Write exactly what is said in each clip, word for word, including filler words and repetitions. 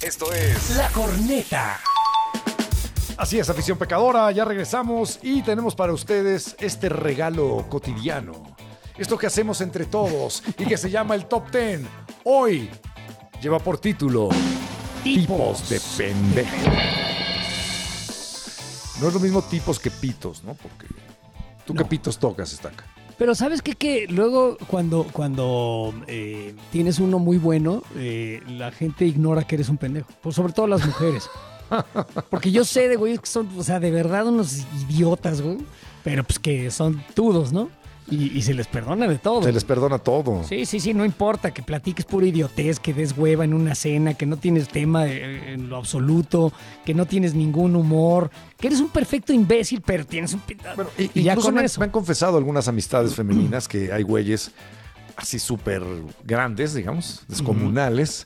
Esto es La Corneta. Así es, afición pecadora, ya regresamos y tenemos para ustedes este regalo cotidiano. Esto que hacemos entre todos y que se llama el Top Ten. Hoy lleva por título Tipos, tipos de pendejos. No es lo mismo tipos que pitos, ¿no? Porque tú No. qué pitos tocas, Estaca. Pero ¿sabes qué? Que luego cuando, cuando eh, tienes uno muy bueno, eh, la gente ignora que eres un pendejo. Pues sobre todo las mujeres. Porque yo sé de güeyes que son, o sea, de verdad unos idiotas, güey. Pero pues que son tudos, ¿no? Y, y se les perdona de todo. Se les perdona todo. Sí, sí, sí, no importa que platiques pura idiotez, que des hueva en una cena, que no tienes tema eh, en lo absoluto, que no tienes ningún humor, que eres un perfecto imbécil, pero tienes un... Bueno, y, y ya incluso con me, eso. me han confesado algunas amistades femeninas que hay güeyes así súper grandes, digamos, descomunales,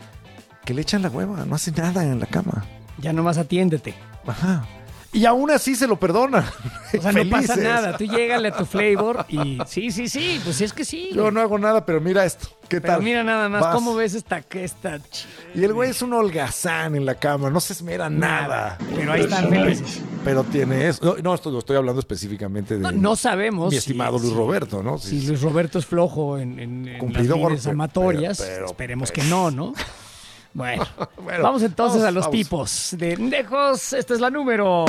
que le echan la hueva, no hacen nada en la cama. Ya nomás atiéndete. Ajá. Y aún así se lo perdonan. O sea, no pasa Felices. nada. Tú llégale a tu flavor y sí, sí, sí, pues es que sí. Yo güey. no hago nada, pero mira esto. ¿Qué Pero tal? mira nada más, Vas. ¿cómo ves esta que esta ch- Y el güey es un holgazán en la cama, no se esmera nada. Pero ahí están felices. Pero tiene eso. No, no, esto lo estoy hablando específicamente de No, no sabemos. mi si- estimado Luis si- Roberto, ¿no? Si Luis Roberto es flojo en, en, en las Cumplidor, lides pero- amatorias, pero- pero- esperemos pues. que no, ¿no? Bueno, Bueno, vamos entonces vamos, a los vamos. tipos de pendejos. Esta es la número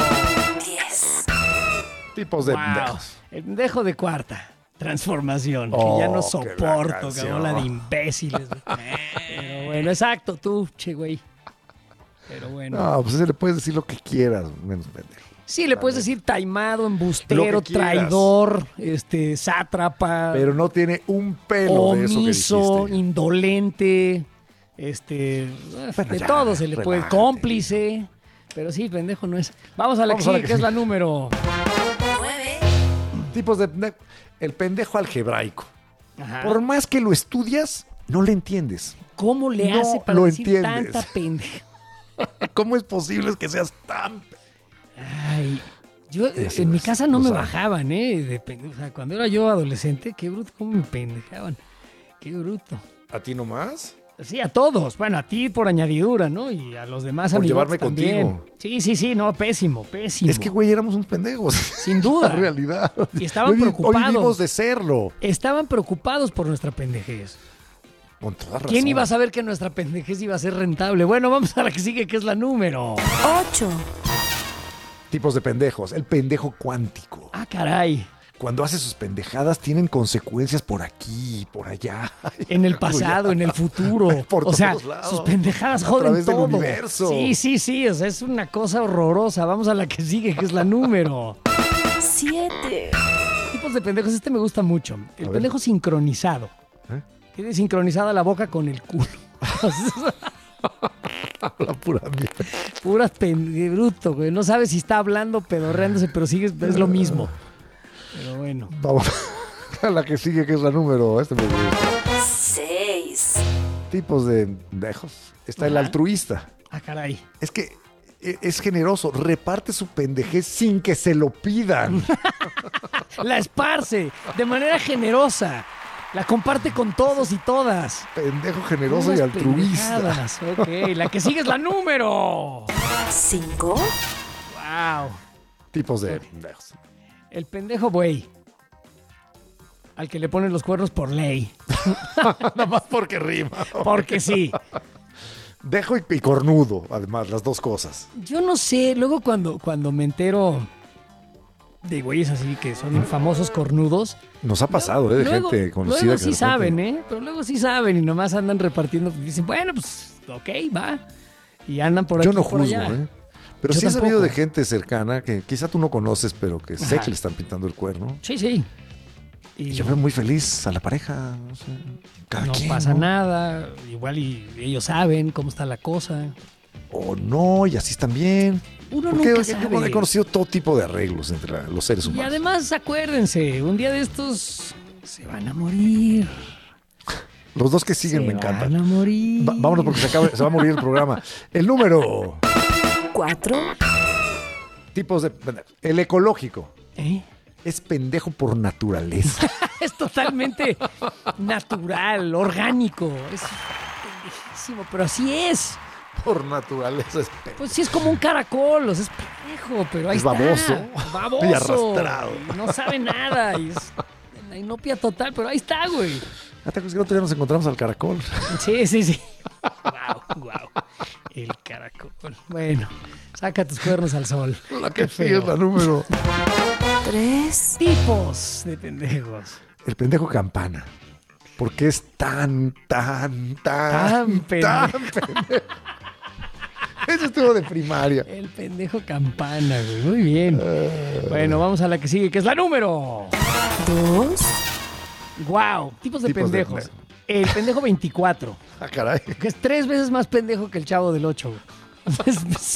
diez. Tipos de Wow. pendejos. El pendejo de cuarta transformación, Oh, que ya no qué soporto, gran canción. cabrón, la de imbéciles. Pero bueno, exacto, tú, che, güey. Pero bueno. No, pues le puedes decir lo que quieras, menos pendejo. Sí, le puedes decir taimado, Lo embustero, que quieras. traidor, este, sátrapa, Pero no tiene un pelo de eso que omiso, dijiste. indolente, este, Bueno, de ya, todo se le puede, relájate. cómplice, pero sí, pendejo no es. Vamos a la Vamos que a la sigue, que que es sigue. la número. nueve. Tipos de pendejo. El pendejo algebraico. Ajá. Por más que lo estudias, no le entiendes. ¿Cómo le no hace para lo decir entiendes. tanta pendeja? ¿Cómo es posible que seas tan... Ay, yo Eso en mi es, casa no lo me sabe. bajaban, ¿eh? De pende- o sea, cuando era yo adolescente, qué bruto, cómo me pendejaban. Qué bruto. ¿A ti nomás? Sí, a todos. Bueno, a ti por añadidura, ¿no? Y a los demás Por amigos llevarme también. contigo. Sí, sí, sí, no, pésimo, pésimo. Es que, güey, éramos unos pendejos. Sin duda. La realidad. Y estaban Hoy vi- preocupados. Hoy vivimos de serlo. Estaban preocupados por nuestra pendejez. Con toda razón. ¿Quién iba a saber que nuestra pendejez iba a ser rentable? Bueno, vamos a la que sigue, que es la número. ocho. Tipos de pendejos. El pendejo cuántico. Ah, caray. Cuando hace sus pendejadas tienen consecuencias por aquí, por allá. En el pasado, en el futuro. Por o sea, todos lados. sus pendejadas A joden través del todo. universo. Sí, sí, sí. O sea, es una cosa horrorosa. Vamos a la que sigue, que es la número. siete. Tipos de pendejos, este me gusta mucho. El ver. pendejo sincronizado. ¿Eh? Tiene sincronizada la boca con el culo. La pura mierda. Puras pendejo, bruto, güey. No sabes si está hablando, pedorreándose, pero sigue, es lo mismo. Pero bueno. Vamos a la que sigue, que es la número. Este me gusta. seis. Tipos de pendejos. Está el Ajá. altruista. Ah, caray. Es que e- es generoso. Reparte su pendejez sin que se lo pidan. La esparce de manera generosa. La comparte con todos y todas. Pendejo generoso Unas y altruista. pendejadas. Ok, la que sigue es la número. cinco. Wow. Tipos de pendejos. El pendejo buey. Al que le ponen los cuernos por ley. Nada más porque rima. Porque sí. Dejo y, y cornudo, además, las dos cosas. Yo no sé, luego cuando, cuando me entero de güeyes así que son famosos cornudos. Nos ha pasado, ¿eh? De luego, gente conocida. Luego que sí de repente- saben, ¿eh? Pero luego sí saben y nomás andan repartiendo. Dicen, bueno, pues, ok, va. Y andan por aquí Yo no por juzgo, allá. ¿eh? Pero Yo sí he sabido tampoco. de gente cercana que quizá tú no conoces, pero que sé Ajá. que le están pintando el cuerno. Sí, sí. Y Y yo veo muy feliz a la pareja. No sé, cada no quien, pasa ¿no? nada. Igual y ellos saben cómo está la cosa. O no, y así están bien. Uno Porque nunca yo sabe. he conocido todo tipo de arreglos entre la- los seres Y humanos. además, acuérdense, un día de estos se van a morir. Los dos que siguen se me encantan. van a morir. Va- vámonos porque se, acaba- se va a morir el programa. El número. cuatro. Tipos de... El ecológico. ¿Eh? Es pendejo por naturaleza. Es totalmente natural, orgánico. Es pendejísimo, pero así es. Por naturaleza es pendejo. Pues sí, es como un caracol, o sea, es pendejo, pero ahí Es está. baboso. Baboso. Y arrastrado. Y no sabe nada. Y es la inopia total, pero ahí está, güey. ¿Ya te acuerdas que el otro día nos encontramos al caracol? Sí, sí, sí. Wow, wow. El caracol. Bueno, saca tus cuernos al sol. La que sí es la número. tres, Tipos de pendejos. El pendejo campana. ¿Por qué es tan, tan, tan, Tan pendejo. tan pendejo? Ese estuvo de primaria. El pendejo campana, güey. Muy bien. Bueno, vamos a la que sigue, que es la número. dos, Wow. Tipos de Tipos de pendejos. pendejo. El pendejo veinticuatro, Ah, caray. que es tres veces más pendejo que el chavo del ocho, güey.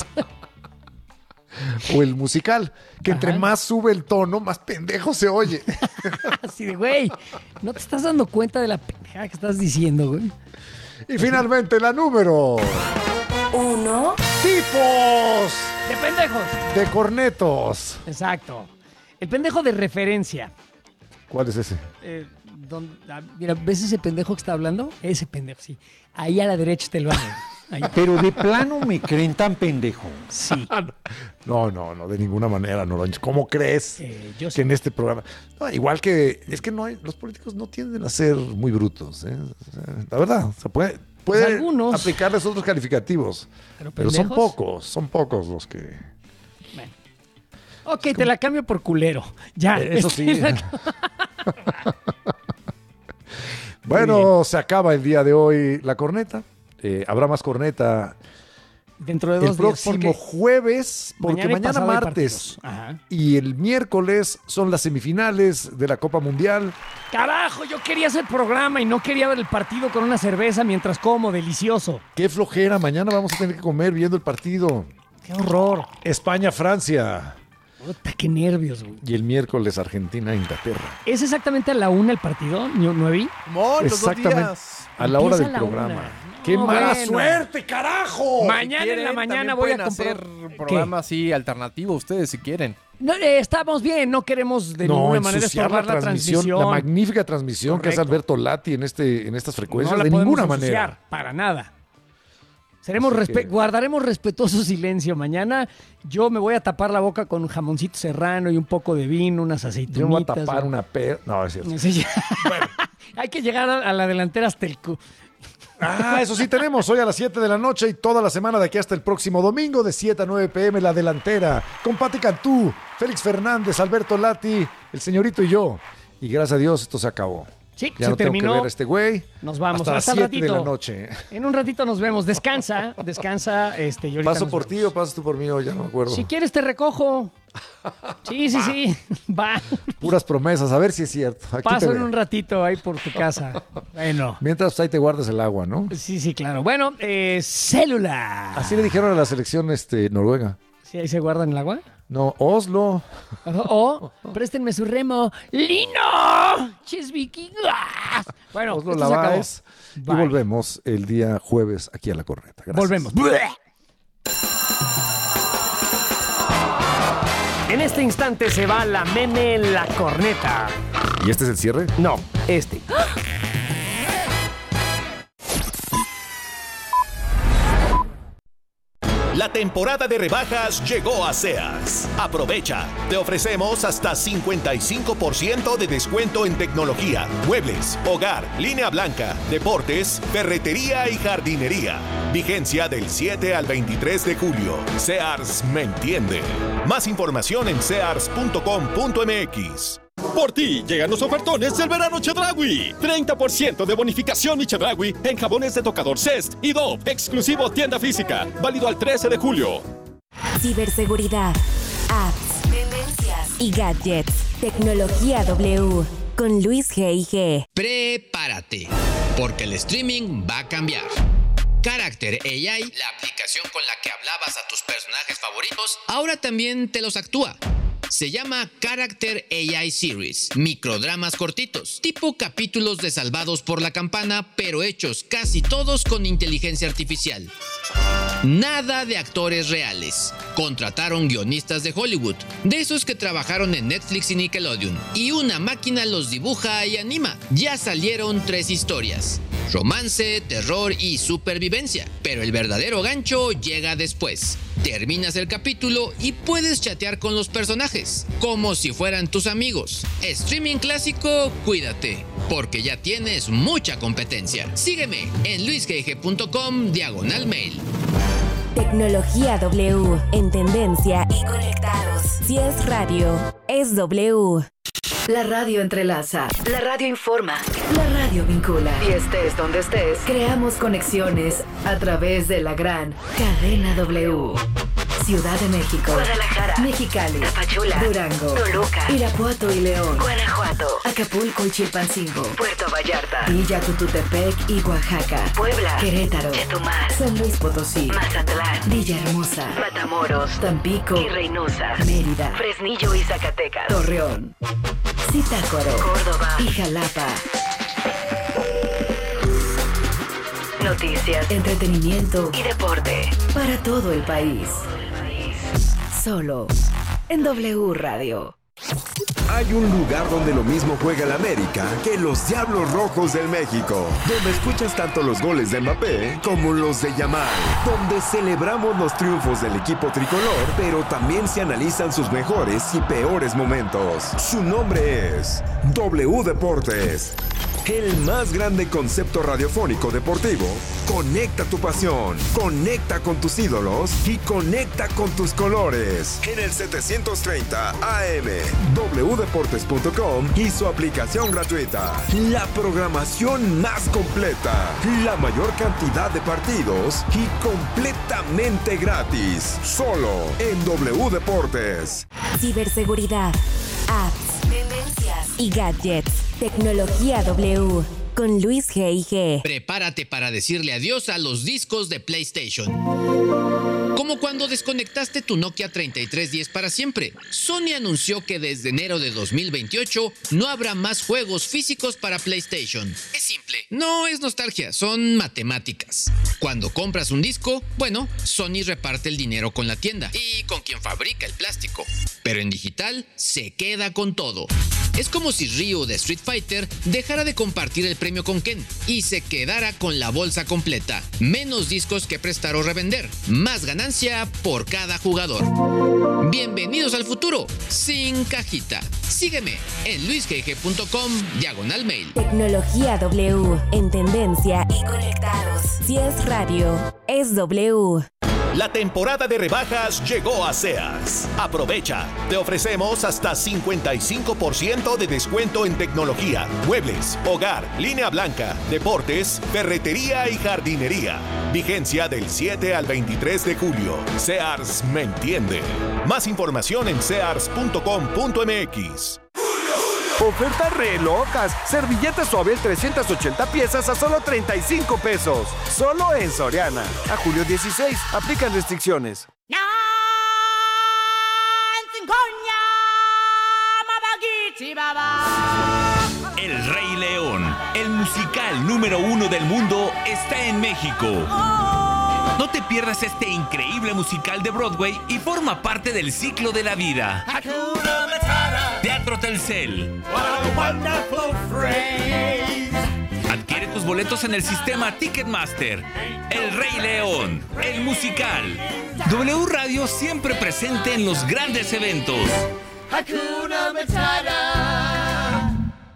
O el musical, que entre Ajá. más sube el tono, más pendejo se oye. Así de, güey, ¿no te estás dando cuenta de la pendejada que estás diciendo, güey? Y finalmente la número. uno, Tipos De pendejos. de cornetos. Exacto. El pendejo de referencia. ¿Cuál es ese? Eh, don- ah, mira, ¿ves ese pendejo que está hablando? Ese pendejo, sí. Ahí a la derecha te lo hago. Ahí. Pero de plano me creen tan pendejo. Sí. No, no, no, de ninguna manera, Noroncho. ¿Cómo crees Eh, yo que sí. en este programa? No, igual que, es que no hay, los políticos no tienden a ser muy brutos, ¿eh? O sea, la verdad, se puede, puede Pues algunos. aplicarles otros calificativos, Pero, pero son pendejos, pocos, son pocos los que... bueno. Ok, te la cambio por culero. Ya. Eh, Eso Este, sí. la- Bueno, se acaba el día de hoy la corneta. Eh, habrá más corneta Dentro de el dos días. próximo porque jueves, porque y mañana, pasado hay martes partidos. Ajá. y el miércoles son las semifinales de la Copa Mundial. Carajo, yo quería hacer programa y no quería ver el partido con una cerveza mientras como, delicioso. Qué flojera, mañana vamos a tener que comer viendo el partido. Qué horror. España-Francia Puta, qué nervios, güey. y el miércoles Argentina-Inglaterra. ¿Es exactamente a la una el partido, Nuevi? Mon, los dos Exactamente. días. A la hora Empieza del a la programa. una. ¡Qué No, mala bueno. suerte, carajo! Mañana en la Quieren, mañana también voy a pueden comprar. hacer un programa así alternativo ustedes si quieren. No, eh, estamos bien, no queremos de no, ninguna manera ensuciar estorbar la la transmisión, transmisión. la magnífica transmisión que hace Correcto. Alberto Lati en, este, en estas frecuencias, no la de podemos ninguna ensuciar, manera. para nada. Seremos Así respe- que- Guardaremos respetuoso silencio mañana. Yo me voy a tapar la boca con un jamoncito serrano y un poco de vino, unas Yo aceitunitas. me voy a tapar ¿no? una per... No, es cierto. Sí, ya. Hay que llegar a, a la delantera hasta el cu. Ah, eso sí tenemos hoy a las siete de la noche y toda la semana de aquí hasta el próximo domingo de siete a nueve pm La Delantera con Pati Cantú, Félix Fernández, Alberto Lati, el señorito y yo. Y gracias a Dios esto se acabó. Sí, Ya se no tengo terminó. que ver a este güey. Nos vamos. Hasta las Hasta el siete de la ratito. noche. En un ratito nos vemos. Descansa, descansa. Este, y ahorita ¿Paso nos por ti vemos. o pasas tú por mí? O ya no me acuerdo. Si quieres te recojo. Sí, sí, sí. Va. Puras promesas, a ver si es cierto. Aquí te Paso en veo. un ratito ahí por tu casa. Bueno. Mientras pues, ahí te guardas el agua, ¿no? Sí, sí, claro. Bueno, eh, célula. Así le dijeron a la selección este, noruega. Sí, ahí se guardan el agua. No, Oslo. O, préstenme su remo. ¡Lino! ¡Ches vikingas! Bueno, Oslo esto se acabó. Lavaes. Y Bye. volvemos el día jueves aquí a La Corneta. Gracias. Volvemos. En este instante se va la meme la corneta. ¿Y este es el cierre? No, este. La temporada de rebajas llegó a Sears. Aprovecha. Te ofrecemos hasta cincuenta y cinco por ciento de descuento en tecnología, muebles, hogar, línea blanca, deportes, ferretería y jardinería. Vigencia del siete al veintitrés de julio. Sears me entiende. Más información en sears punto com punto m x. Por ti llegan los ofertones del verano Chedraui. treinta por ciento de bonificación y Chedraui en jabones de tocador Zest y Dove, exclusivo tienda física, válido al trece de julio. ciberseguridad, apps, tendencias y gadgets. Tecnología W con Luis G I G. Prepárate, porque el streaming va a cambiar. Character A I, la aplicación con la que hablabas a tus personajes favoritos, ahora también te los actúa. Se llama Character A I Series, microdramas cortitos, tipo capítulos de Salvados por la Campana, pero hechos casi todos con inteligencia artificial. Nada de actores reales. Contrataron guionistas de Hollywood, de esos que trabajaron en Netflix y Nickelodeon, y una máquina los dibuja y anima. Ya salieron tres historias. romance, terror y supervivencia. Pero el verdadero gancho llega después. Terminas el capítulo y puedes chatear con los personajes, como si fueran tus amigos. Streaming clásico, cuídate, porque ya tienes mucha competencia. Sígueme en luisgg.com diagonal mail. Tecnología W, en tendencia y conectados. Si es radio, es W. La radio entrelaza, la radio informa, la radio vincula. Y estés donde estés, creamos conexiones a través de la gran cadena W. Ciudad de México, Guadalajara, Mexicali, Tapachula, Durango, Toluca, Irapuato y León, Guanajuato, Acapulco y Chilpancingo, Puerto Vallarta, Villa Tututepec y Oaxaca, Puebla, Querétaro, Chetumal, San Luis Potosí, Mazatlán, Villahermosa, Matamoros, Tampico y Reynosa, Mérida, Fresnillo y Zacatecas, Torreón, Zitácuaro, Córdoba y Jalapa. Noticias, entretenimiento y deporte para todo el país. Solo en W Radio. Hay un lugar donde lo mismo juega el América que los Diablos Rojos del México, donde escuchas tanto los goles de Mbappé como los de Yamal, donde celebramos los triunfos del equipo tricolor, pero también se analizan sus mejores y peores momentos. Su nombre es W Deportes. El más grande concepto radiofónico deportivo. Conecta tu pasión, conecta con tus ídolos y conecta con tus colores. En el setecientos treinta A M, w deportes punto com y su aplicación gratuita. La programación más completa, la mayor cantidad de partidos y completamente gratis. Solo en W Deportes. Ciberseguridad, apps, tendencias y gadgets. Tecnología W con Luis G I G. Prepárate para decirle adiós a los discos de PlayStation. Como cuando desconectaste tu Nokia treinta y tres diez para siempre. Sony anunció que desde enero de dos mil veintiocho no habrá más juegos físicos para PlayStation. Es simple, no es nostalgia, son matemáticas. Cuando compras un disco, bueno, Sony reparte el dinero con la tienda y con quien fabrica el plástico. Pero en digital se queda con todo. Es como si Ryu de Street Fighter dejara de compartir el premio con Ken y se quedara con la bolsa completa. Menos discos que prestar o revender. Más ganancia por cada jugador. Bienvenidos al futuro, sin cajita. Sígueme en luisgg.com diagonal mail. Tecnología W, en tendencia y conectados. Si es radio, es W. La temporada de rebajas llegó a Sears. Aprovecha. Te ofrecemos hasta cincuenta y cinco por ciento de descuento en tecnología, muebles, hogar, línea blanca, deportes, ferretería y jardinería. Vigencia del siete al veintitrés de julio. Sears me entiende. Más información en sears punto com punto m x. Ofertas re locas. Servilleta Suabel trescientas ochenta piezas a solo treinta y cinco pesos. Solo en Soriana. A julio dieciséis. Aplican restricciones. El Rey León, el musical número uno del mundo, está en México. No te pierdas este increíble musical de Broadway y forma parte del ciclo de la vida. Teatro Telcel. Adquiere tus boletos en el sistema Ticketmaster. El Rey León, el musical. W Radio siempre presente en los grandes eventos. Hakuna Matata.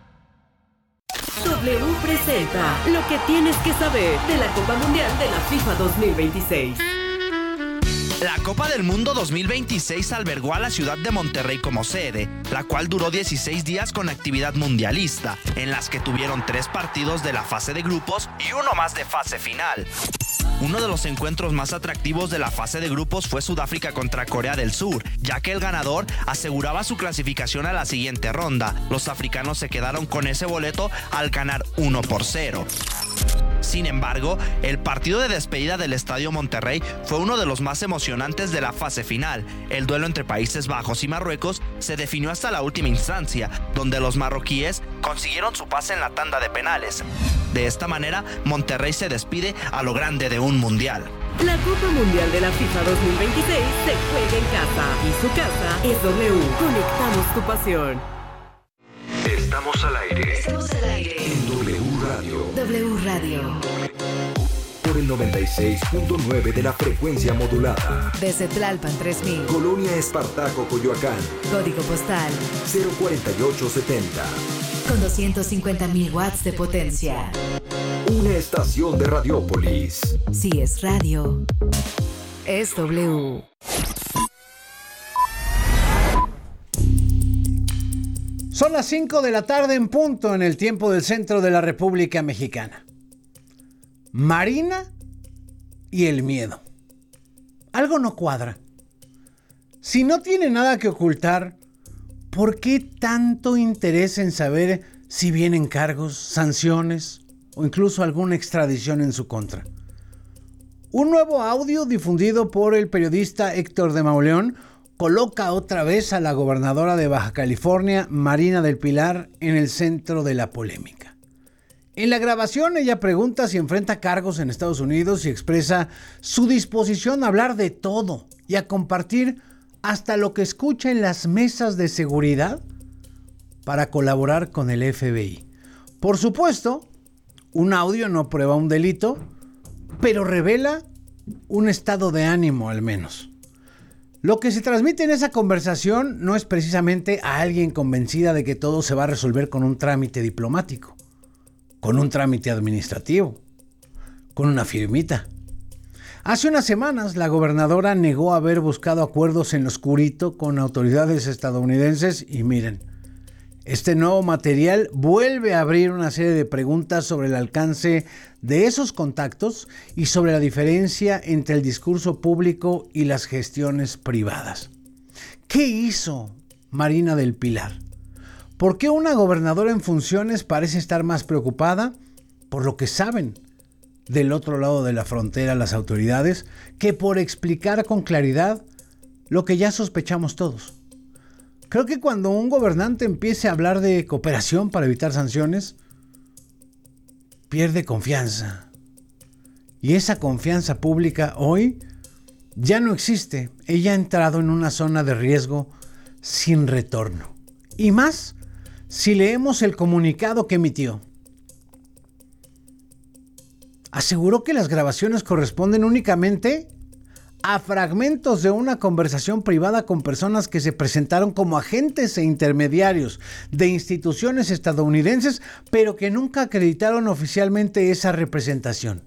W presenta lo que tienes que saber de la Copa Mundial de la FIFA dos mil veintiséis. La Copa del Mundo dos mil veintiséis albergó a la ciudad de Monterrey como sede, la cual duró dieciséis días con actividad mundialista, en las que tuvieron tres partidos de la fase de grupos y uno más de fase final. Uno de los encuentros más atractivos de la fase de grupos fue Sudáfrica contra Corea del Sur, ya que el ganador aseguraba su clasificación a la siguiente ronda. Los africanos se quedaron con ese boleto al ganar uno por cero. Sin embargo, el partido de despedida del Estadio Monterrey fue uno de los más emocionantes de la fase final. El duelo entre Países Bajos y Marruecos se definió hasta la última instancia, donde los marroquíes consiguieron su pase en la tanda de penales. De esta manera, Monterrey se despide a lo grande de un mundial. La Copa Mundial de la FIFA dos mil veintiséis se juega en casa y su casa es W. Conectamos tu pasión. Estamos al aire. Estamos al aire. En W Radio. W Radio. Por el noventa y seis punto nueve de la frecuencia modulada. Desde Tlalpan tres mil. Colonia Espartaco, Coyoacán. Código postal cero cuarenta y ocho setenta. Con doscientos cincuenta mil watts de potencia. Una estación de Radiópolis. Si es radio, es W. Son las cinco de la tarde en punto en el tiempo del centro de la República Mexicana. Marina y el miedo. Algo no cuadra. Si no tiene nada que ocultar, ¿por qué tanto interés en saber si vienen cargos, sanciones o incluso alguna extradición en su contra? Un nuevo audio difundido por el periodista Héctor de Mauleón coloca otra vez a la gobernadora de Baja California, Marina del Pilar, en el centro de la polémica. En la grabación ella pregunta si enfrenta cargos en Estados Unidos y expresa su disposición a hablar de todo y a compartir hasta lo que escucha en las mesas de seguridad para colaborar con el F B I. Por supuesto, un audio no prueba un delito, pero revela un estado de ánimo al menos. Lo que se transmite en esa conversación no es precisamente a alguien convencida de que todo se va a resolver con un trámite diplomático, con un trámite administrativo, con una firmita. Hace unas semanas la gobernadora negó haber buscado acuerdos en lo oscurito con autoridades estadounidenses y miren, este nuevo material vuelve a abrir una serie de preguntas sobre el alcance de esos contactos y sobre la diferencia entre el discurso público y las gestiones privadas. ¿Qué hizo Marina del Pilar? ¿Por qué una gobernadora en funciones parece estar más preocupada por lo que saben del otro lado de la frontera las autoridades que por explicar con claridad lo que ya sospechamos todos? Creo que cuando un gobernante empiece a hablar de cooperación para evitar sanciones, pierde confianza. Y esa confianza pública hoy ya no existe. Ella ha entrado en una zona de riesgo sin retorno. Y más si leemos el comunicado que emitió. Aseguró que las grabaciones corresponden únicamente a fragmentos de una conversación privada con personas que se presentaron como agentes e intermediarios de instituciones estadounidenses, pero que nunca acreditaron oficialmente esa representación.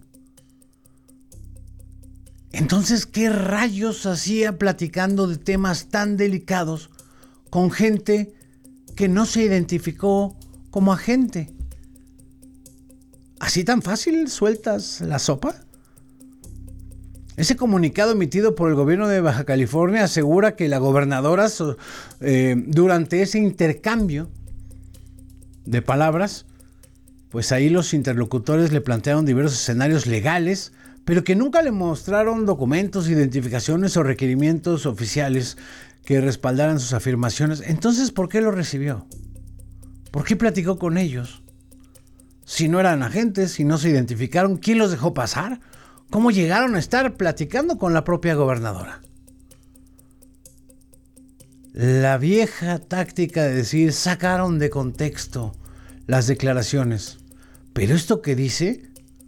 Entonces, ¿qué rayos hacía platicando de temas tan delicados con gente que no se identificó como agente? ¿Así tan fácil sueltas la sopa? Ese comunicado emitido por el gobierno de Baja California asegura que la gobernadora, eh, durante ese intercambio de palabras, pues ahí los interlocutores le plantearon diversos escenarios legales, pero que nunca le mostraron documentos, identificaciones o requerimientos oficiales que respaldaran sus afirmaciones. Entonces, ¿por qué lo recibió? ¿Por qué platicó con ellos? Si no eran agentes, si no se identificaron, ¿quién los dejó pasar? ¿Cómo llegaron a estar platicando con la propia gobernadora? La vieja táctica de decir, sacaron de contexto las declaraciones. Pero esto que dice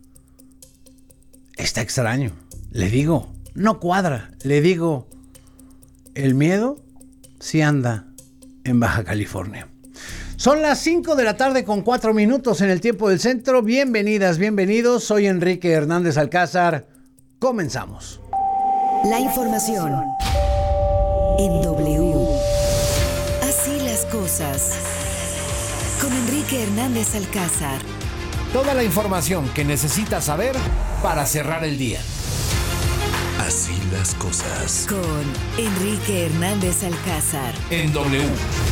está extraño. Le digo, no cuadra. Le digo, el miedo sí anda en Baja California. Son las cinco de la tarde con cuatro minutos en el tiempo del centro. Bienvenidas, bienvenidos. Soy Enrique Hernández Alcázar. Comenzamos. La información en W. Así las cosas. Con Enrique Hernández Alcázar. Toda la información que necesitas saber para cerrar el día. Así las cosas. Con Enrique Hernández Alcázar. En W.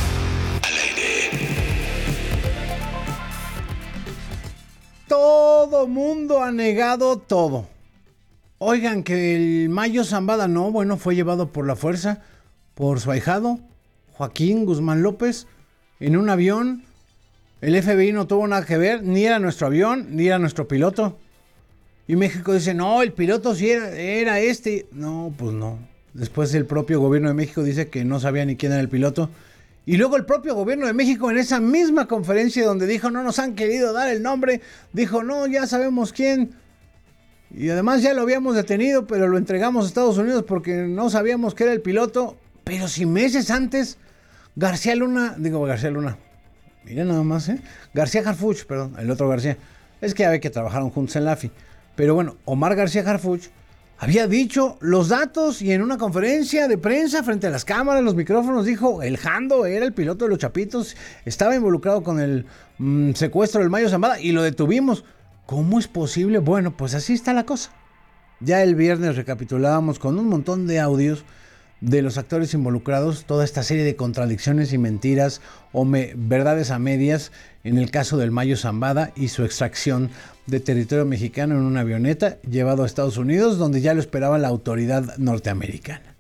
Todo mundo ha negado todo. Oigan, que el Mayo Zambada no, bueno, fue llevado por la fuerza, por su ahijado, Joaquín Guzmán López, en un avión. El F B I no tuvo nada que ver, ni era nuestro avión, ni era nuestro piloto. Y México dice, no, el piloto sí era, era este. No, pues no. Después el propio gobierno de México dice que no sabía ni quién era el piloto. Y luego el propio gobierno de México en esa misma conferencia donde dijo no nos han querido dar el nombre, dijo no, ya sabemos quién. Y además ya lo habíamos detenido, pero lo entregamos a Estados Unidos porque no sabíamos que era el piloto. Pero si meses antes, García Luna, digo García Luna, mira nada más, ¿eh? García Harfuch, perdón, el otro García. Es que ya ve que trabajaron juntos en la A F I. Pero bueno, Omar García Harfuch había dicho los datos y en una conferencia de prensa frente a las cámaras, los micrófonos, dijo el Jando era el piloto de los Chapitos, estaba involucrado con el mmm, secuestro del Mayo Zambada y lo detuvimos. ¿Cómo es posible? Bueno, pues así está la cosa. Ya el viernes recapitulábamos con un montón de audios de los actores involucrados, toda esta serie de contradicciones y mentiras o me, verdades a medias en el caso del Mayo Zambada y su extracción de territorio mexicano en una avioneta llevado a Estados Unidos, donde ya lo esperaba la autoridad norteamericana.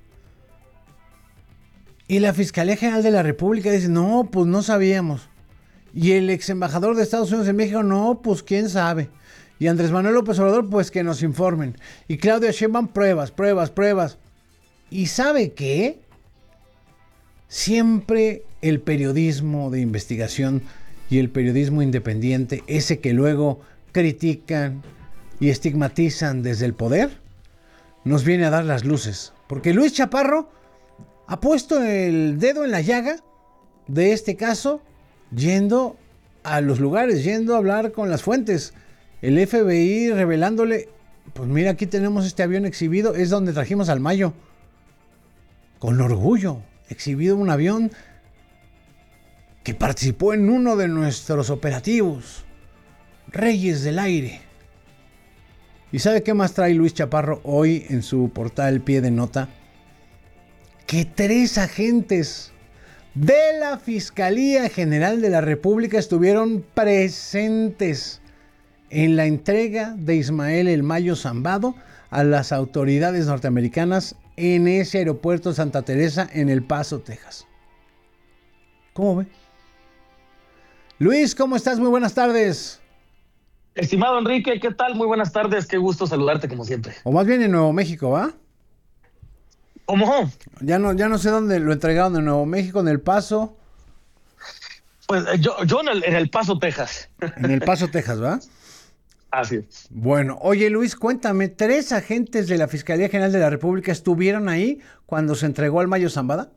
Y la Fiscalía General de la República dice, no, pues no sabíamos. Y el ex embajador de Estados Unidos en México, no, pues quién sabe. Y Andrés Manuel López Obrador, pues que nos informen. Y Claudia Sheinbaum, pruebas, pruebas, pruebas. ¿Y sabe qué? Siempre el periodismo de investigación y el periodismo independiente, ese que luego critican y estigmatizan desde el poder, nos viene a dar las luces. Porque Luis Chaparro ha puesto el dedo en la llaga de este caso, yendo a los lugares, yendo a hablar con las fuentes. El F B I revelándole, pues mira, aquí tenemos este avión exhibido, es donde trajimos al Mayo. Con orgullo, exhibido un avión que participó en uno de nuestros operativos, Reyes del Aire. ¿Y sabe qué más trae Luis Chaparro hoy en su portal Pie de Nota? Que tres agentes de la Fiscalía General de la República estuvieron presentes en la entrega de Ismael El Mayo Zambado a las autoridades norteamericanas en ese aeropuerto Santa Teresa en El Paso, Texas. ¿Cómo ve? Luis, ¿cómo estás? Muy buenas tardes. Estimado Enrique, ¿qué tal? Muy buenas tardes, qué gusto saludarte como siempre. O más bien en Nuevo México, ¿va? ¿Cómo? Ya no, ya no sé dónde lo entregaron, en Nuevo México, en El Paso. Pues yo, yo en, el, en El Paso, Texas. En El Paso, Texas, ¿va? Así es. Bueno, oye Luis, cuéntame, ¿tres agentes de la Fiscalía General de la República estuvieron ahí cuando se entregó al Mayo Zambada?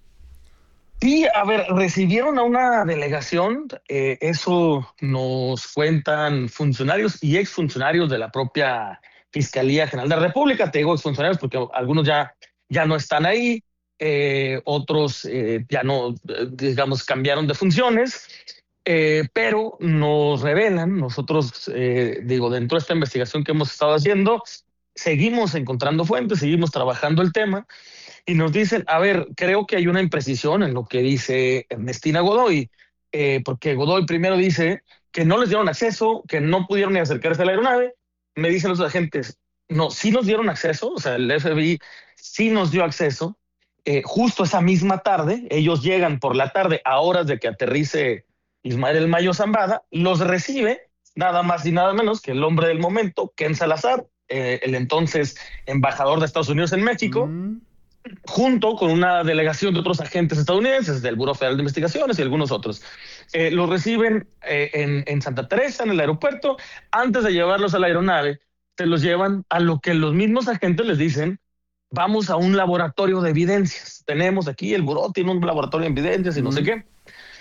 Sí, a ver, recibieron a una delegación, eh, eso nos cuentan funcionarios y exfuncionarios de la propia Fiscalía General de la República. Te digo exfuncionarios porque algunos ya, ya no están ahí, eh, otros eh, ya no, digamos, cambiaron de funciones. Eh, pero nos revelan, nosotros, eh, digo, dentro de esta investigación que hemos estado haciendo, seguimos encontrando fuentes, seguimos trabajando el tema y nos dicen, a ver, creo que hay una imprecisión en lo que dice Ernestina Godoy, eh, porque Godoy primero dice que no les dieron acceso, que no pudieron ni acercarse a la aeronave. Me dicen los agentes, no, sí nos dieron acceso, o sea, el F B I sí nos dio acceso, eh, justo esa misma tarde, ellos llegan por la tarde a horas de que aterrice Ismael El Mayo Zambada, los recibe nada más y nada menos que el hombre del momento, Ken Salazar, eh, el entonces embajador de Estados Unidos en México, mm. junto con una delegación de otros agentes estadounidenses del Buró Federal de Investigaciones y algunos otros. Eh, los reciben eh, en, en Santa Teresa, en el aeropuerto. Antes de llevarlos a la aeronave, se los llevan a lo que los mismos agentes les dicen, vamos a un laboratorio de evidencias. Tenemos aquí, el Buró tiene un laboratorio de evidencias y mm. no sé qué.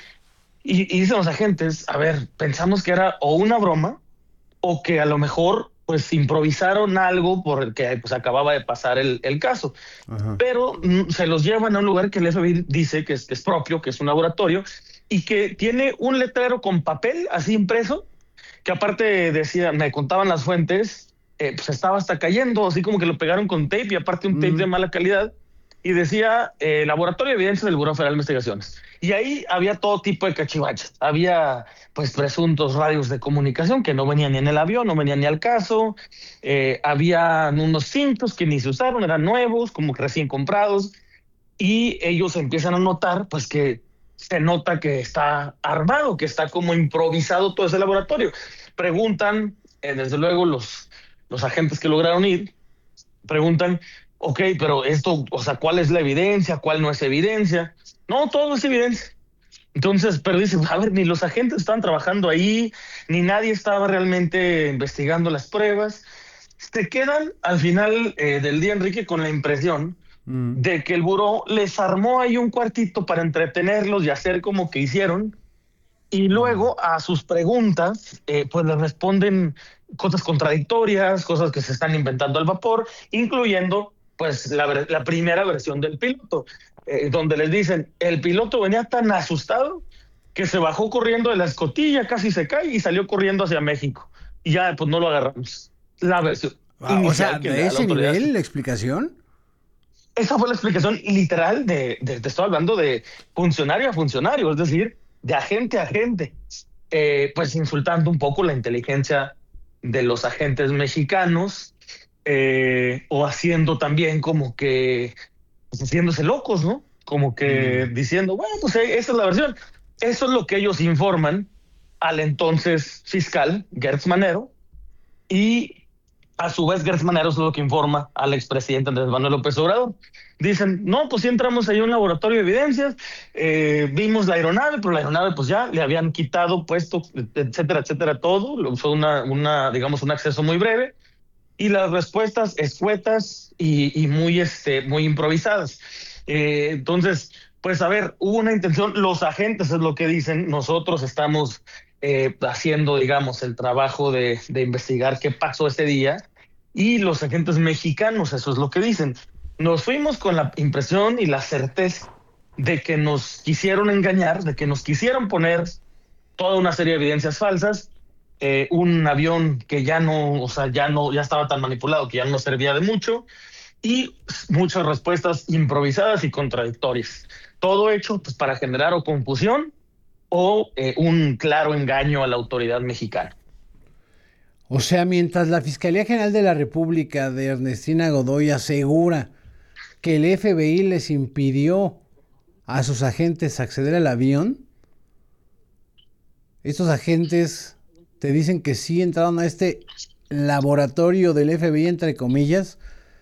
Y, y dicen los agentes, a ver, pensamos que era o una broma o que a lo mejor pues improvisaron algo por el que pues acababa de pasar el, el caso. Ajá. Pero mm, se los llevan a un lugar que el F B I dice que es, que es propio, que es un laboratorio y que tiene un letrero con papel así impreso, que aparte decía, me contaban las fuentes, eh, pues estaba hasta cayendo, así como que lo pegaron con tape y aparte un tape mm. de mala calidad. Y decía eh, Laboratorio de Evidencias del Buró Federal de Investigaciones. Y ahí había todo tipo de cachivaches. Había pues presuntos radios de comunicación que no venían ni en el avión, no venían ni al caso. Eh, había unos cintos que ni se usaron, eran nuevos, como que recién comprados. Y ellos empiezan a notar pues que se nota que está armado, que está como improvisado todo ese laboratorio. Preguntan, eh, desde luego los, los agentes que lograron ir, preguntan, ok, pero esto, o sea, ¿cuál es la evidencia? ¿Cuál no es evidencia? No, todo es evidencia. Entonces, pero dice, a ver, ni los agentes estaban trabajando ahí, ni nadie estaba realmente investigando las pruebas. Se quedan al final eh, del día, Enrique, con la impresión mm. de que el buró les armó ahí un cuartito para entretenerlos y hacer como que hicieron, y luego a sus preguntas, eh, pues les responden cosas contradictorias, cosas que se están inventando al vapor, incluyendo pues la, la primera versión del piloto, eh, donde les dicen, el piloto venía tan asustado que se bajó corriendo de la escotilla, casi se cae y salió corriendo hacia México. Y ya, pues no lo agarramos. La versión. Ah, o sea, ¿de ese nivel la explicación? Esa fue la explicación literal de, de, te estoy hablando de funcionario a funcionario, es decir, de agente a agente, eh, pues insultando un poco la inteligencia de los agentes mexicanos, eh, o haciendo también como que, pues haciéndose locos, ¿no? Como que mm. diciendo, bueno, pues eh, esa es la versión. Eso es lo que ellos informan al entonces fiscal, Gertz Manero, y a su vez Gertz Manero es lo que informa al expresidente Andrés Manuel López Obrador. Dicen, no, pues sí entramos ahí a un laboratorio de evidencias, eh, vimos la aeronave, pero la aeronave pues ya le habían quitado puesto, etcétera, etcétera, todo. Fue una, una digamos, un acceso muy breve, y las respuestas escuetas y, y muy, este, muy improvisadas. Eh, entonces, pues a ver, hubo una intención, los agentes es lo que dicen, nosotros estamos eh, haciendo, digamos, el trabajo de, de investigar qué pasó ese día, y los agentes mexicanos, eso es lo que dicen. Nos fuimos con la impresión y la certeza de que nos quisieron engañar, de que nos quisieron poner toda una serie de evidencias falsas, eh, un avión que ya no, o sea, ya no, ya estaba tan manipulado que ya no servía de mucho, y muchas respuestas improvisadas y contradictorias. Todo hecho pues para generar o confusión o eh, un claro engaño a la autoridad mexicana. O sea, mientras la Fiscalía General de la República de Ernestina Godoy asegura que el F B I les impidió a sus agentes acceder al avión, estos agentes te dicen que sí entraron a este laboratorio del F B I, entre comillas,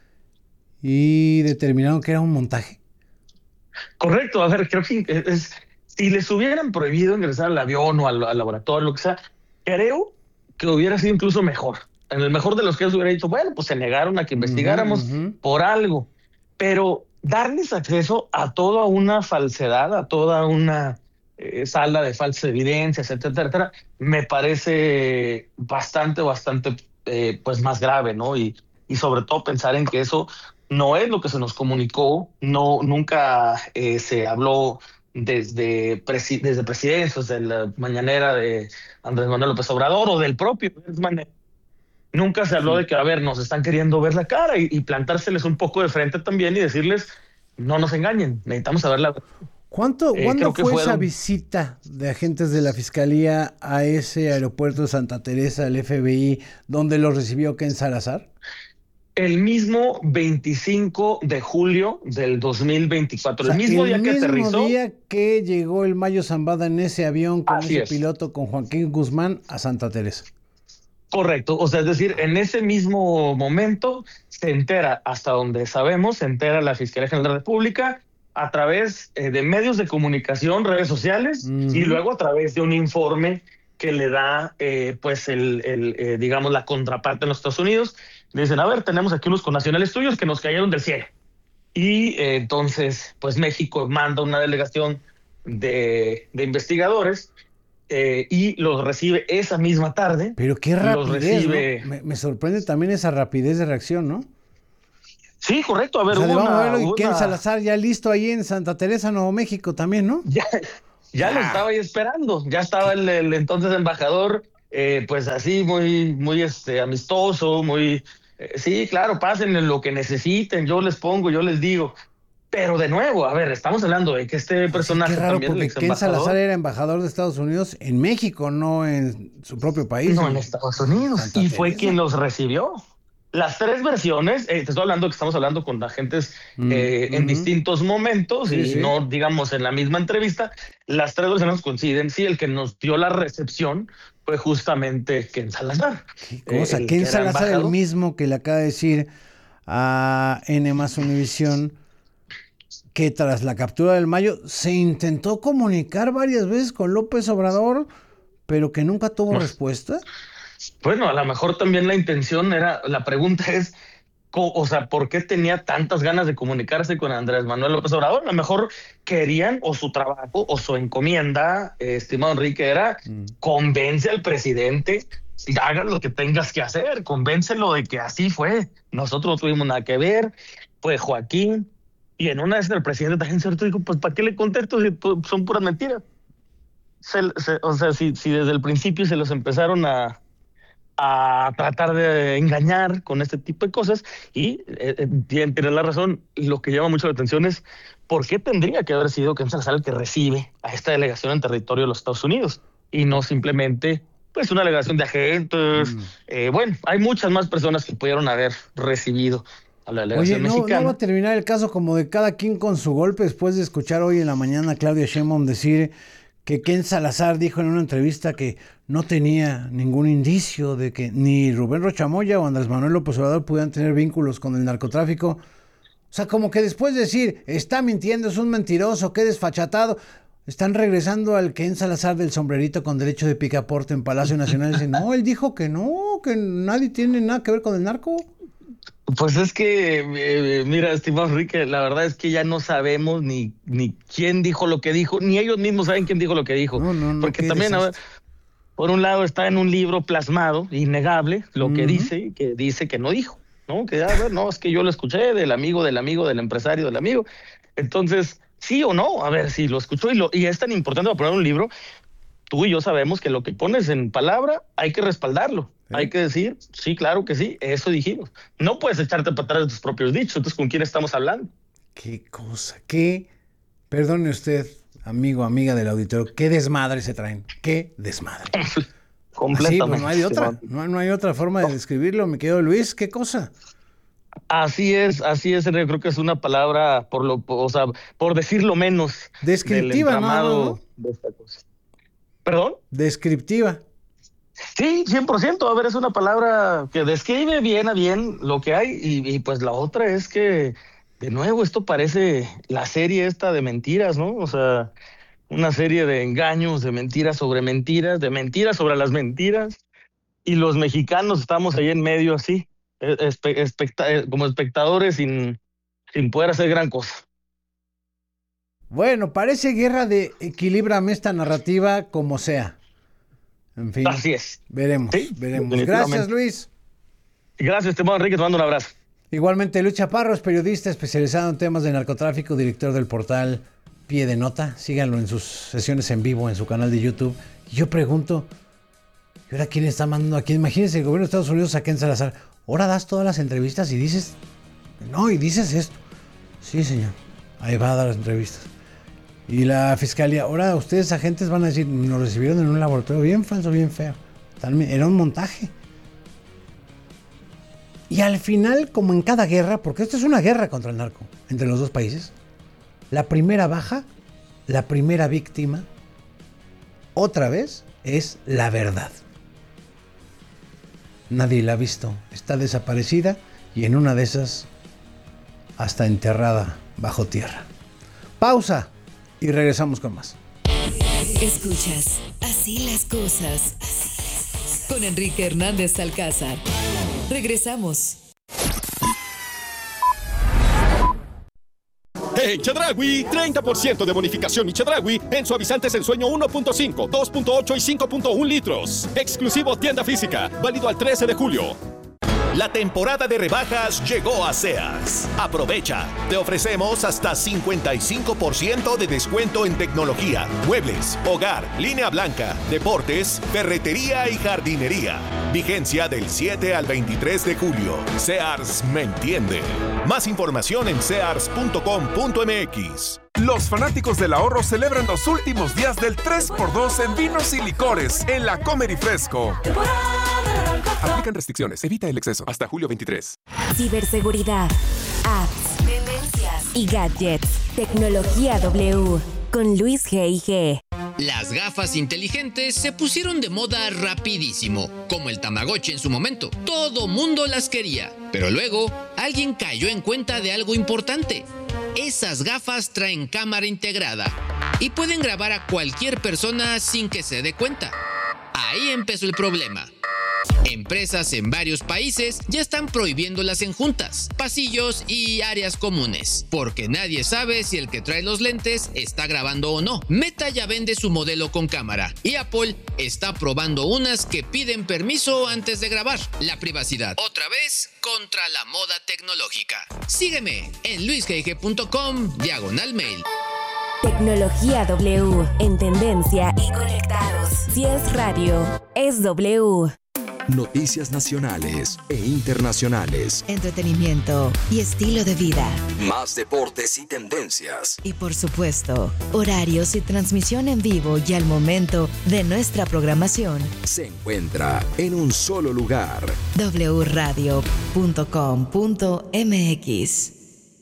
y determinaron que era un montaje. Correcto, a ver, creo que es, si les hubieran prohibido ingresar al avión o al, al laboratorio, lo que sea, creo que hubiera sido incluso mejor. En el mejor de los casos hubiera dicho, bueno, pues se negaron a que investigáramos uh-huh. por algo, pero darles acceso a toda una falsedad, a toda una eh, sala de falsas evidencias, etcétera, etcétera, me parece bastante, bastante, eh, pues más grave, ¿no? Y, y sobre todo pensar en que eso no es lo que se nos comunicó, no, nunca eh, se habló desde, presi- desde presidencias, de la mañanera de Andrés Manuel López Obrador o del propio Andrés Manuel. Nunca se habló sí. de que, a ver, nos están queriendo ver la cara y, y plantárseles un poco de frente también y decirles, no nos engañen, necesitamos saber la verdad. ¿Cuánto, eh, ¿Cuándo fue fueron... esa visita de agentes de la Fiscalía a ese aeropuerto de Santa Teresa, el F B I, donde los recibió Ken Salazar? El mismo veinticinco de julio del dos mil veinticuatro, o sea, el mismo el día que mismo aterrizó. El día que llegó el Mayo Zambada en ese avión con Así ese es. piloto, con Joaquín Guzmán, a Santa Teresa. Correcto, o sea, es decir, en ese mismo momento se entera, hasta donde sabemos, se entera la Fiscalía General de la República a través eh, de medios de comunicación, redes sociales, uh-huh. y luego a través de un informe que le da, eh, pues, el, el eh, digamos, la contraparte en los Estados Unidos. Le dicen, a ver, tenemos aquí unos connacionales tuyos que nos cayeron del cielo. Y eh, entonces, pues México manda una delegación de, de investigadores eh, y los recibe esa misma tarde. Pero qué rapidez, recibe... ¿no? me, me sorprende también esa rapidez de reacción, ¿no? Sí, correcto. A ver, o sea, hubo vamos una, a ver, una... Ken Salazar ya listo ahí en Santa Teresa, Nuevo México también, ¿no? Ya, ya ah. lo estaba ahí esperando. Ya estaba el, el entonces embajador, eh, pues así, muy, muy este, amistoso, muy... Eh, sí, claro, pásenle lo que necesiten, yo les pongo, yo les digo. Pero de nuevo, a ver, estamos hablando de que este personaje sí, qué raro, también porque el Ken Salazar era embajador de Estados Unidos en México, no en su propio país. No, en Estados Unidos. Santa y Teresa. Fue quien los recibió. Las tres versiones, eh, te estoy hablando que estamos hablando con agentes mm, eh, en mm. distintos momentos, sí, y sí. no, digamos, en la misma entrevista. Las tres versiones coinciden. Sí, el que nos dio la recepción fue justamente Ken Salazar. ¿Qué cosa? Eh, Ken Salazar, el mismo que le acaba de decir a N más Univisión que tras la captura del Mayo se intentó comunicar varias veces con López Obrador, pero que nunca tuvo no. respuesta. Bueno, a lo mejor también la intención era, la pregunta es, o sea, ¿por qué tenía tantas ganas de comunicarse con Andrés Manuel López Obrador? A lo mejor querían, o su trabajo, o su encomienda, eh, estimado Enrique, era mm. convence al presidente, haga lo que tengas que hacer, convéncelo de que así fue. Nosotros no tuvimos nada que ver, fue Joaquín. Y en una vez el presidente también cierto dijo, pues ¿para qué le contesto si son puras mentiras? Se, se, o sea, si, si desde el principio se los empezaron a, a tratar de engañar con este tipo de cosas, y eh, tiene, tiene la razón, lo que llama mucho la atención es ¿por qué tendría que haber sido Ken Salazar el que recibe a esta delegación en territorio de los Estados Unidos? Y no simplemente pues una delegación de agentes. Mm. Eh, bueno, hay muchas más personas que pudieron haber recibido a la delegación Oye, no, mexicana. no va a terminar el caso como de cada quien con su golpe después de escuchar hoy en la mañana a Claudia Sheinbaum decir que Ken Salazar dijo en una entrevista que no tenía ningún indicio de que ni Rubén Rocha Moya o Andrés Manuel López Obrador pudieran tener vínculos con el narcotráfico. O sea, como que después de decir, está mintiendo, es un mentiroso, qué desfachatado, están regresando al Ken Salazar del sombrerito con derecho de picaporte en Palacio Nacional y dicen, no, él dijo que no, que nadie tiene nada que ver con el narco. Pues es que, eh, mira, estimado Enrique, la verdad es que ya no sabemos ni, ni quién dijo lo que dijo, ni ellos mismos saben quién dijo lo que dijo. No, no, no, porque también, a ver, por un lado está en un libro plasmado, innegable, lo uh-huh. que dice, que dice que no dijo, ¿no? Que, a ver, no, es que yo lo escuché del amigo, del amigo, del empresario, del amigo. Entonces, sí o no, a ver, si lo escuchó y, lo, y es tan importante para poner un libro, tú y yo sabemos que lo que pones en palabra hay que respaldarlo. ¿Eh? Hay que decir, sí, claro que sí, eso dijimos. No puedes echarte para atrás de tus propios dichos. Entonces, ¿con quién estamos hablando? Qué cosa, qué, perdone usted, amigo, amiga del auditorio, qué desmadre se traen, qué desmadre. Completamente. Así, pues no hay otra, no, no hay otra forma de describirlo, mi querido Luis, qué cosa. Así es, así es, yo creo que es una palabra, por lo, o sea, por decirlo menos. Descriptiva, ¿no? De esta cosa. ¿Perdón? Descriptiva. Sí, cien por ciento. A ver, es una palabra que describe bien a bien lo que hay. Y, y pues la otra es que, de nuevo, esto parece la serie esta de mentiras, ¿no? O sea, una serie de engaños, de mentiras sobre mentiras, de mentiras sobre las mentiras. Y los mexicanos estamos ahí en medio así, espe- especta- como espectadores sin, sin poder hacer gran cosa. Bueno, parece guerra de equilíbrame esta narrativa como sea. En fin. Así es. Veremos, sí, veremos. Gracias, Luis. Gracias, estimado Enrique, te mando un abrazo. Igualmente, Luis Chaparro es periodista especializado en temas de narcotráfico, director del portal Pie de Nota. Síganlo en sus sesiones en vivo en su canal de YouTube. Y yo pregunto, ¿y ahora quién está mandando a quién? Imagínense el gobierno de Estados Unidos a Ken Salazar. Ahora das todas las entrevistas y dices, no, y dices esto. Sí, señor. Ahí va a dar las entrevistas. Y la fiscalía, ahora ustedes agentes van a decir, nos recibieron en un laboratorio bien falso, bien feo. Era un montaje. Y al final, como en cada guerra, porque esto es una guerra contra el narco, entre los dos países, la primera baja, la primera víctima, otra vez, es la verdad. Nadie la ha visto, está desaparecida y en una de esas, hasta enterrada bajo tierra. Pausa. Y regresamos con más. Escuchas Así las cosas con Enrique Hernández Alcázar. Regresamos. En Chedraui, treinta por ciento de bonificación y Chedraui en suavizantes en sueño uno punto cinco, dos punto ocho y cinco punto uno litros. Exclusivo tienda física, válido al trece de julio. La temporada de rebajas llegó a Sears. Aprovecha. Te ofrecemos hasta cincuenta y cinco por ciento de descuento en tecnología, muebles, hogar, línea blanca, deportes, ferretería y jardinería. Vigencia del siete al veintitrés de julio. Sears me entiende. Más información en sears punto com punto m x. Los fanáticos del ahorro celebran los últimos días del tres por dos en vinos y licores en la Comer y Fresco. Aplican restricciones. Evita el exceso. Hasta julio veintitrés. Ciberseguridad, apps, tendencias y gadgets. Tecnología W. con Luis G I G. Las gafas inteligentes se pusieron de moda rapidísimo, como el Tamagotchi en su momento. Todo mundo las quería. Pero luego, alguien cayó en cuenta de algo importante. Esas gafas traen cámara integrada y pueden grabar a cualquier persona sin que se dé cuenta. Ahí empezó el problema. Empresas en varios países ya están prohibiéndolas en juntas, pasillos y áreas comunes, porque nadie sabe si el que trae los lentes está grabando o no. Meta ya vende su modelo con cámara y Apple está probando unas que piden permiso antes de grabar. La privacidad, otra vez, contra la moda tecnológica. Sígueme en luisgg.com diagonal mail. Tecnología W, en tendencia y conectados. Si es radio, es W. Noticias nacionales e internacionales. Entretenimiento y estilo de vida. Más deportes y tendencias. Y por supuesto, horarios y transmisión en vivo y al momento de nuestra programación. Se encuentra en un solo lugar. doble u radio punto com punto m x.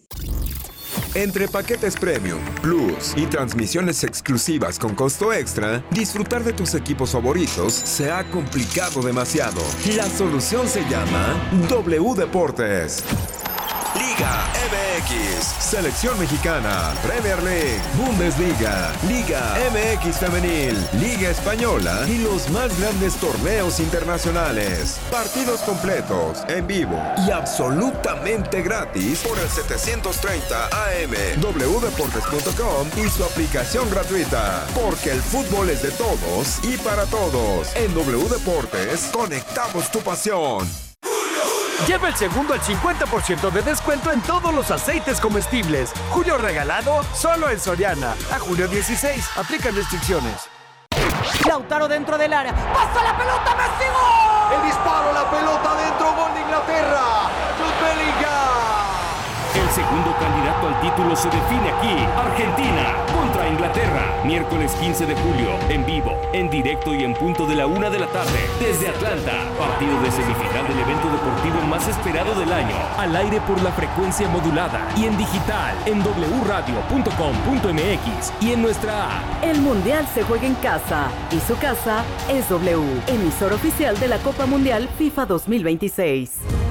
Entre paquetes Premium, Plus y transmisiones exclusivas con costo extra, disfrutar de tus equipos favoritos se ha complicado demasiado. La solución se llama W Deportes. Liga M X, Selección Mexicana, Premier League, Bundesliga, Liga M X Femenil, Liga Española y los más grandes torneos internacionales. Partidos completos, en vivo y absolutamente gratis por el setecientos treinta A M, w deportes punto com y su aplicación gratuita. Porque el fútbol es de todos y para todos. En W Deportes, conectamos tu pasión. Lleva el segundo al cincuenta por ciento de descuento en todos los aceites comestibles. Julio regalado solo en Soriana. A julio dieciséis. Aplican restricciones. Lautaro dentro del área. ¡Pasa la pelota, Messi! ¡Gol! El disparo, la pelota dentro. Gol de Inglaterra. Jude Bellingham. El segundo candidato al título se define aquí. Argentina contra Inglaterra. Miércoles quince de julio. En vivo, en directo y en punto de la una de la tarde. Desde Atlanta. Partido de semifinal del evento deportivo más esperado del año. Al aire por la frecuencia modulada. Y en digital. En doble u radio punto com punto m x. Y en nuestra app. El Mundial se juega en casa. Y su casa es W. Emisor oficial de la Copa Mundial FIFA dos mil veintiséis.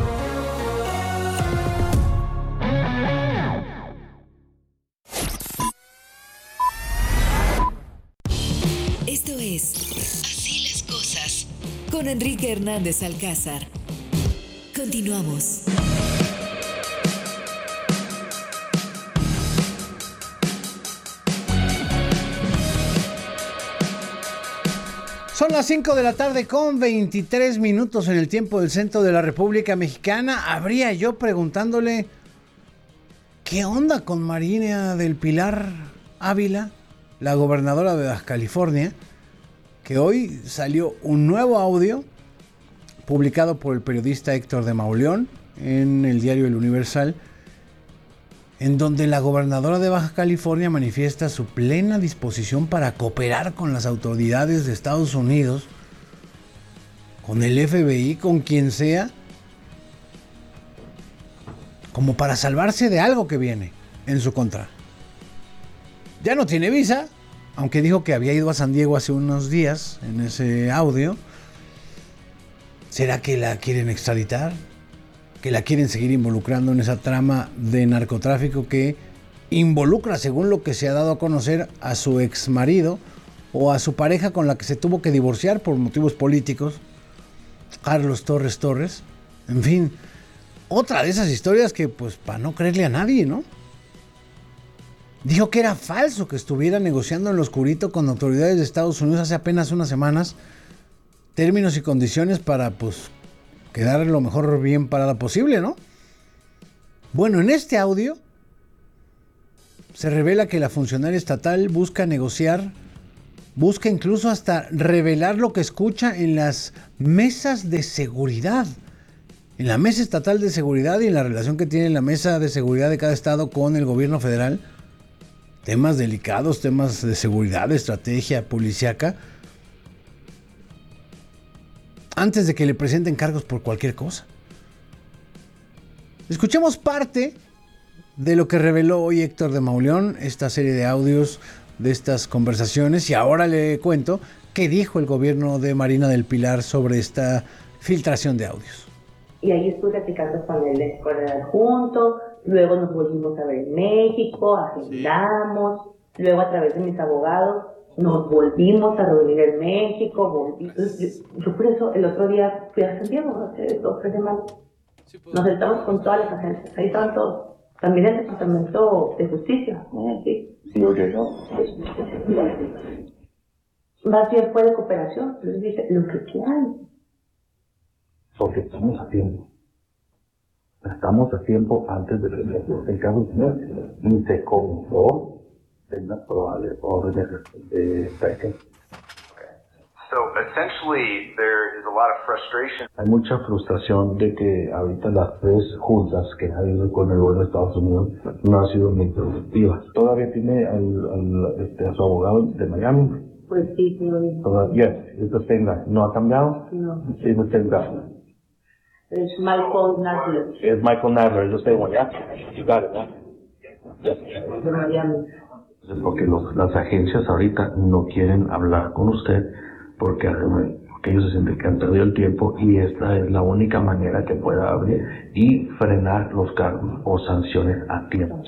Esto es Así las cosas con Enrique Hernández Alcázar. Continuamos. Son las cinco de la tarde con veintitrés minutos en el tiempo del centro de la República Mexicana. Habría yo preguntándole, ¿qué onda con María del Pilar Ávila, la gobernadora de Baja California? Que hoy salió un nuevo audio publicado por el periodista Héctor de Mauleón en el diario El Universal, en donde la gobernadora de Baja California manifiesta su plena disposición para cooperar con las autoridades de Estados Unidos, con el F B I, con quien sea, como para salvarse de algo que viene en su contra. Ya no tiene visa, aunque dijo que había ido a San Diego hace unos días en ese audio. ¿Será que la quieren extraditar? ¿Que la quieren seguir involucrando en esa trama de narcotráfico que involucra, según lo que se ha dado a conocer, a su ex marido o a su pareja con la que se tuvo que divorciar por motivos políticos, Carlos Torres Torres? En fin, otra de esas historias que, pues, para no creerle a nadie, ¿no? Dijo que era falso que estuviera negociando en lo oscurito con autoridades de Estados Unidos hace apenas unas semanas términos y condiciones para, pues, quedar lo mejor bien parada posible, ¿no? Bueno, en este audio se revela que la funcionaria estatal busca negociar, busca incluso hasta revelar lo que escucha en las mesas de seguridad, en la mesa estatal de seguridad y en la relación que tiene la mesa de seguridad de cada estado con el gobierno federal. Temas delicados, temas de seguridad, de estrategia policíaca, antes de que le presenten cargos por cualquier cosa. Escuchemos parte de lo que reveló hoy Héctor de Mauleón, esta serie de audios de estas conversaciones y ahora le cuento qué dijo el gobierno de Marina del Pilar sobre esta filtración de audios. Y ahí estuve platicando con el ex coordinador juntos, luego nos volvimos a ver en México, agendamos, sí. Luego a través de mis abogados nos volvimos a reunir en México, volví, yo, yo por eso el otro día fui a San Diego, hace dos o tres semanas, sí, pues, nos sentamos con todas las agencias, ahí estaban todos, también el Departamento de Justicia, ¿eh? Sí. Sí, oye, ¿no? Más bien fue de cooperación, les dije, lo que quieran. Porque estamos a tiempo. Estamos a tiempo antes de que el caso ni se comenzó en las probables órdenes de pesca. So essentially there is a lot of frustration. Hay mucha frustración de que ahorita las tres juntas que ha habido con el gobierno de Estados Unidos no han sido muy productivas. Todavía tiene al, al, este, a su abogado de Miami. Pues sí, sí, lo Yes, it's the same guy. ¿No ha cambiado? No. It's the same guy. Es Michael Nadler. Es Michael Nadler, es the same one, yeah? You got it, yeah? Yes. De Miami. Es porque los, las agencias ahorita no quieren hablar con usted porque, porque ellos se sienten que han perdido el tiempo y esta es la única manera que pueda abrir y frenar los cargos o sanciones a tiempo.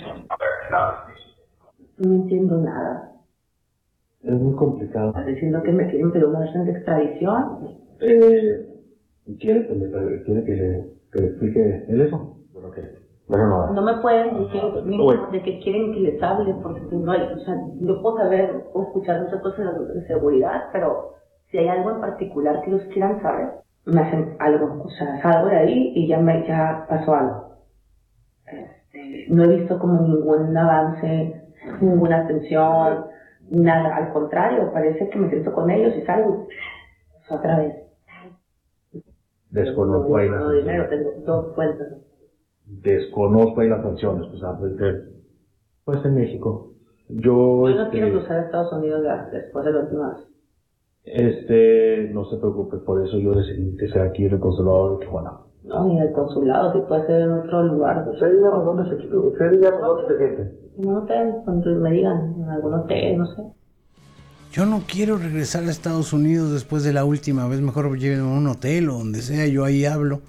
No entiendo nada. Es muy complicado. ¿Estás diciendo que me quieren pedir una orden de extradición? Eh... ¿Quiere que le, quiere que le, que le explique el eso? Bueno, ¿qué? Bueno, no. No me pueden decir de que quieren que les hable, porque no hay, o sea, yo puedo saber o escuchar muchas cosas de seguridad, pero si hay algo en particular que ellos quieran saber, me hacen algo, o sea, salgo de ahí y ya me ya pasó algo. Este, no he visto como ningún avance, ninguna atención, nada, al contrario, parece que me siento con ellos y salgo o sea, otra vez. Desconozco ahí las sanciones. Tengo dos cuentas. Desconozco ahí las sanciones, pues, pues en México. Yo, Yo no este, quiero cruzar a Estados Unidos después de la última vez. Este, no se preocupe, por eso yo decidí que sea aquí en el consulado de Tijuana. No, ni el consulado, si puede ser en otro lugar. Usted díganos dónde se quiere, usted díganos dónde se quiere. En un hotel, cuando me digan, en algún hotel, no sé. Yo no quiero regresar a Estados Unidos después de la última vez, mejor llévenme a un hotel o donde sea, yo ahí hablo.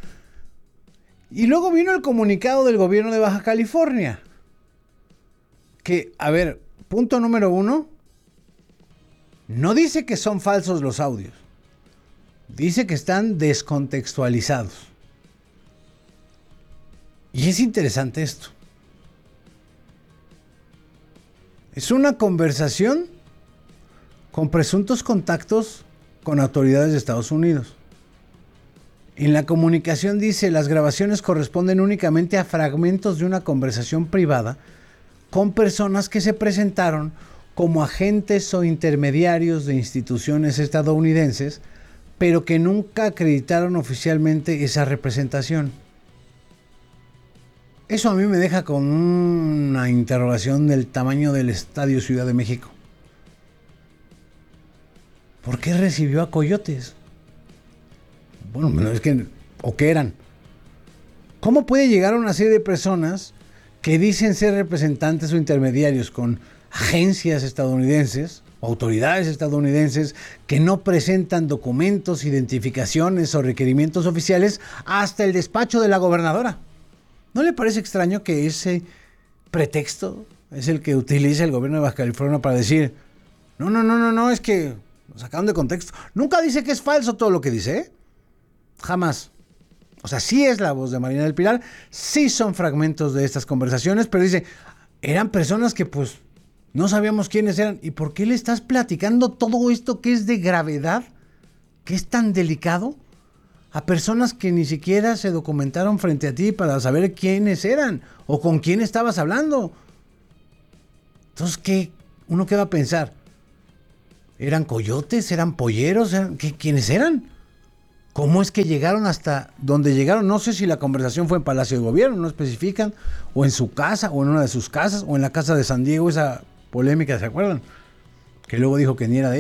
Y luego vino el comunicado del gobierno de Baja California. Que, a ver, punto número uno, no dice que son falsos los audios. Dice que están descontextualizados. Y es interesante esto. Es una conversación con presuntos contactos con autoridades de Estados Unidos. En la comunicación dice, las grabaciones corresponden únicamente a fragmentos de una conversación privada con personas que se presentaron como agentes o intermediarios de instituciones estadounidenses, pero que nunca acreditaron oficialmente esa representación. Eso a mí me deja con una interrogación del tamaño del Estadio Ciudad de México. ¿Por qué recibió a coyotes? Bueno, es que, ¿o qué eran? ¿Cómo puede llegar a una serie de personas que dicen ser representantes o intermediarios con agencias estadounidenses, o autoridades estadounidenses, que no presentan documentos, identificaciones o requerimientos oficiales hasta el despacho de la gobernadora? ¿No le parece extraño que ese pretexto es el que utiliza el gobierno de Baja California para decir, no, no, no, no, no, es que lo sacaron de contexto? Nunca dice que es falso todo lo que dice, ¿eh? Jamás. O sea, sí es la voz de Marina del Pilar, sí son fragmentos de estas conversaciones, pero dice, eran personas que pues no sabíamos quiénes eran. ¿Y por qué le estás platicando todo esto que es de gravedad, que es tan delicado, a personas que ni siquiera se documentaron frente a ti para saber quiénes eran o con quién estabas hablando? Entonces, ¿qué? Uno qué va a pensar. ¿Eran coyotes? ¿Eran polleros? ¿Eran? ¿Qué, ¿Quiénes eran? ¿Cómo es que llegaron hasta donde llegaron? No sé si la conversación fue en Palacio de Gobierno, no especifican, o en su casa, o en una de sus casas, o en la casa de San Diego, esa polémica, ¿se acuerdan? Que luego dijo que ni era de